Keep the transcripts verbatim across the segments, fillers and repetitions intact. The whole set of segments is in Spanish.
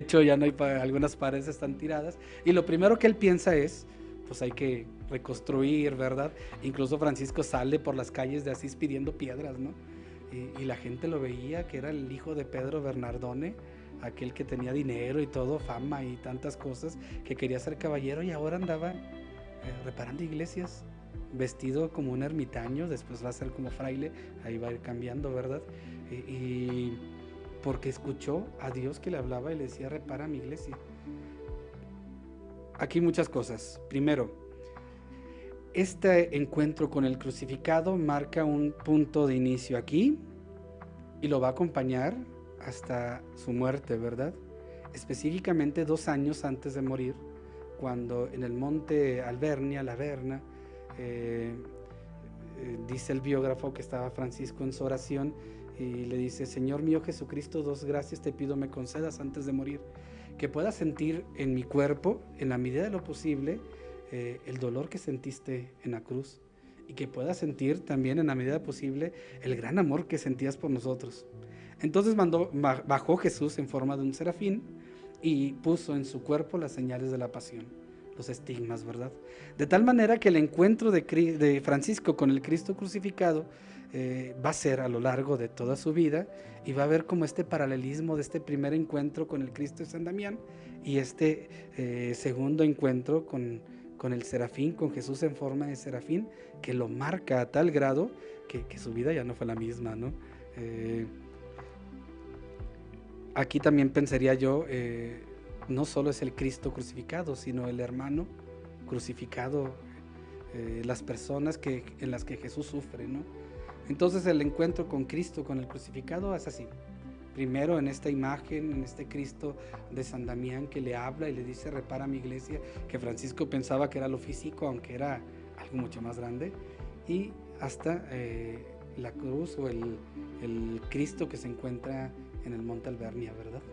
hecho ya no hay, pa- algunas paredes están tiradas, y lo primero que él piensa es, pues hay que reconstruir, ¿verdad? Incluso Francisco sale por las calles de Asís pidiendo piedras, ¿no? Y, y la gente lo veía, que era el hijo de Pedro Bernardone, aquel que tenía dinero y todo, fama y tantas cosas, que quería ser caballero, y ahora andaba eh, reparando iglesias, vestido como un ermitaño, después va a ser como fraile, ahí va a ir cambiando, ¿verdad? Y, y porque escuchó a Dios que le hablaba y le decía, repara mi iglesia. Aquí muchas cosas. Primero, este encuentro con el crucificado marca un punto de inicio aquí y lo va a acompañar hasta su muerte, ¿verdad? Específicamente dos años antes de morir, cuando en el monte Albernia, la Verna, eh, eh, dice el biógrafo que estaba Francisco en su oración y le dice, Señor mío Jesucristo, dos gracias te pido me concedas antes de morir, que pueda sentir en mi cuerpo, en la medida de lo posible, eh, el dolor que sentiste en la cruz, y que pueda sentir también en la medida posible el gran amor que sentías por nosotros. Entonces mandó, bajó Jesús en forma de un serafín y puso en su cuerpo las señales de la pasión, los estigmas, ¿verdad? De tal manera que el encuentro de, de Francisco con el Cristo crucificado eh, va a ser a lo largo de toda su vida, y va a ver como este paralelismo de este primer encuentro con el Cristo de San Damián y este eh, segundo encuentro con, con el serafín, con Jesús en forma de serafín, que lo marca a tal grado que, que su vida ya no fue la misma, ¿no? Eh, aquí también pensaría yo, eh, no solo es el Cristo crucificado, sino el hermano crucificado, eh, las personas que, en las que Jesús sufre, ¿no? Entonces el encuentro con Cristo, con el crucificado, es así. Primero en esta imagen, en este Cristo de San Damián que le habla y le dice, repara mi iglesia, que Francisco pensaba que era lo físico, aunque era algo mucho más grande, y hasta eh, la cruz o el, el Cristo que se encuentra en el monte Albernia, ¿verdad?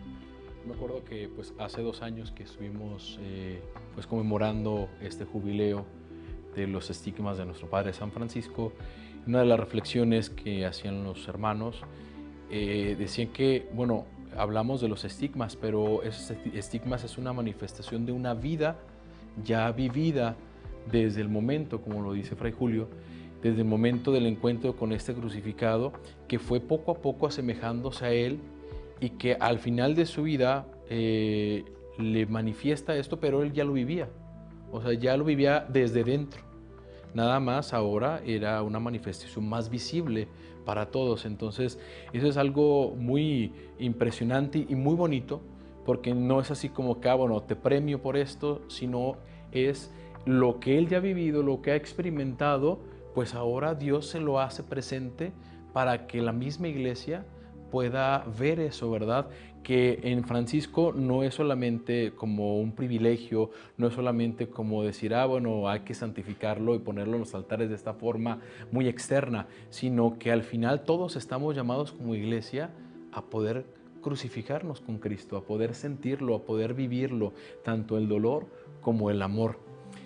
Me acuerdo que pues hace dos años que estuvimos eh, pues conmemorando este jubileo de los estigmas de nuestro Padre San Francisco. Una de las reflexiones que hacían los hermanos eh, decían que, bueno, hablamos de los estigmas, pero esos estigmas es una manifestación de una vida ya vivida desde el momento, como lo dice Fray Julio, desde el momento del encuentro con este crucificado, que fue poco a poco asemejándose a él y que al final de su vida eh, le manifiesta esto, pero él ya lo vivía, o sea, ya lo vivía desde dentro. Nada más ahora era una manifestación más visible para todos. Entonces, eso es algo muy impresionante y muy bonito, porque no es así como que, ah, bueno, te premio por esto, sino es lo que él ya ha vivido, lo que ha experimentado, pues ahora Dios se lo hace presente para que la misma iglesia pueda ver eso, ¿verdad? Que en Francisco no es solamente como un privilegio, no es solamente como decir, ah, bueno, hay que santificarlo y ponerlo en los altares de esta forma muy externa, sino que al final todos estamos llamados como iglesia a poder crucificarnos con Cristo, a poder sentirlo, a poder vivirlo, tanto el dolor como el amor.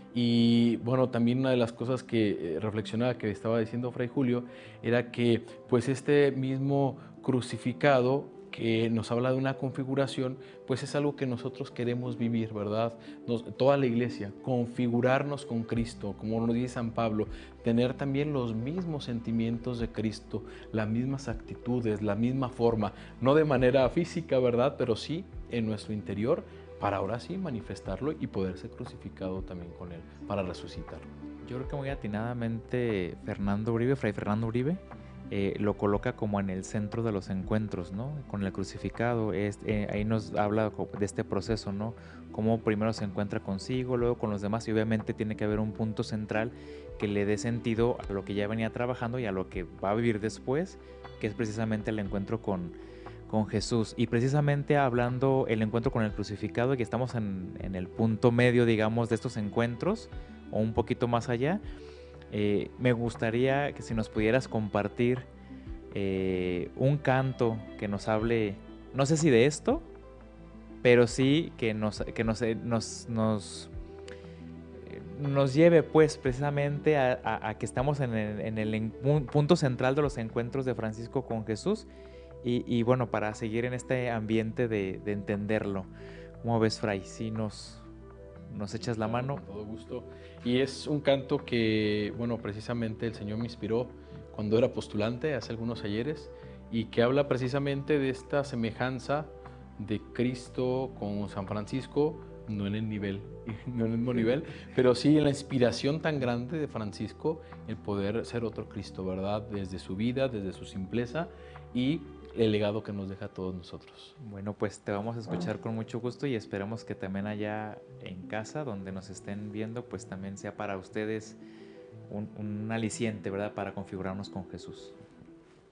Y bueno, también una de las cosas que eh, reflexionaba, que estaba diciendo Fray Julio, era que pues este mismo crucificado que nos habla de una configuración, pues es algo que nosotros queremos vivir, ¿verdad? Nos, toda la iglesia, configurarnos con Cristo, como nos dice San Pablo, tener también los mismos sentimientos de Cristo, las mismas actitudes, la misma forma, no de manera física, ¿verdad? Pero sí en nuestro interior, para ahora sí manifestarlo y poder ser crucificado también con él, para resucitarlo. Yo creo que muy atinadamente Fernando Uribe, Fray Fernando Uribe, eh, lo coloca como en el centro de los encuentros, ¿no? Con el crucificado, es, eh, ahí nos habla de este proceso, ¿no? Cómo primero se encuentra consigo, luego con los demás, y obviamente tiene que haber un punto central que le dé sentido a lo que ya venía trabajando y a lo que va a vivir después, que es precisamente el encuentro con, con Jesús. Y precisamente hablando el encuentro con el crucificado, y que estamos en, en el punto medio, digamos, de estos encuentros, o un poquito más allá, eh, me gustaría que si nos pudieras compartir eh, un canto que nos hable, no sé si de esto, pero sí que nos, que nos, nos, nos, nos lleve pues precisamente a, a, a que estamos en el, en el en punto central de los encuentros de Francisco con Jesús, Y, y bueno, para seguir en este ambiente de, de entenderlo, ¿cómo ves, Fray? ¿Sí nos, nos echas la mano? Con todo gusto. Y es un canto que, bueno, precisamente el Señor me inspiró cuando era postulante hace algunos ayeres y que habla precisamente de esta semejanza de Cristo con San Francisco, no en el nivel, no en el mismo nivel, pero sí en la inspiración tan grande de Francisco, el poder ser otro Cristo, ¿verdad? Desde su vida, desde su simpleza y el legado que nos deja a todos nosotros. Bueno, pues te vamos a escuchar con mucho gusto y esperemos que también allá en casa, donde nos estén viendo, pues también sea para ustedes un, un aliciente, ¿verdad? Para configurarnos con Jesús.